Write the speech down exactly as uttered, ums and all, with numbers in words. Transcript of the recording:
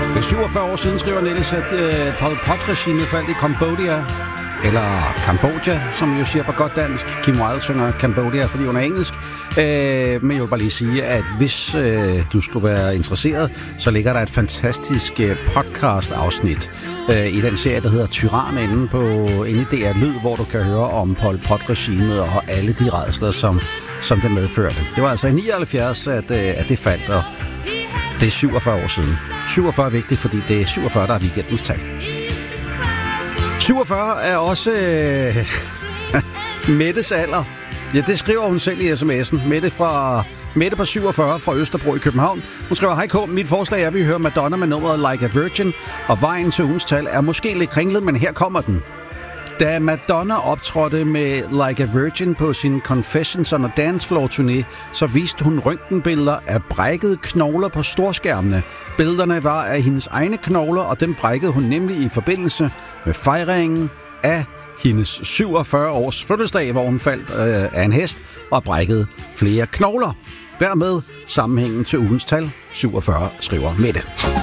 Det er syvogfyrre år siden, skriver Niels, at øh, Pol Pot-regimet faldt i Cambodia. Eller Kambodja, som vi jo siger på godt dansk. Kim Wilde synger Cambodia, fordi hun er engelsk. Øh, men jeg vil bare lige sige, at hvis øh, du skulle være interesseret, så ligger der et fantastisk øh, podcast-afsnit øh, i den serie, der hedder Tyran, inde, på, inde i D R Lyd, hvor du kan høre om Pol Pot-regimet og alle de rædsler, som, som det medførte. Det var altså i nioghalvfjerds, at, øh, at det faldt, og det er syvogfyrre år siden. syvogfyrre er vigtigt, fordi det er syvogfyrre, der er weekendens tal. syvogfyrre er også øh, Mettes alder. Ja, det skriver hun selv i sms'en. Mette, fra, Mette på syvogfyrre fra Østerbro i København. Hun skriver, hej K, mit forslag er, at vi hører Madonna med nummeret Like a Virgin, og vejen til ugens tal er måske lidt kringlet, men her kommer den. Da Madonna optrådte med Like a Virgin på sin Confessions on a Dance Floor turné, så viste hun røntgenbilleder af brækkede knogler på storskærmene. Billederne var af hendes egne knogler, og dem brækkede hun nemlig i forbindelse med fejringen af hendes syvogfyrre års fødselsdag, hvor hun faldt øh, af en hest og brækkede flere knogler. Dermed sammenhængen til ugens tal syvogfyrre, skriver Mette.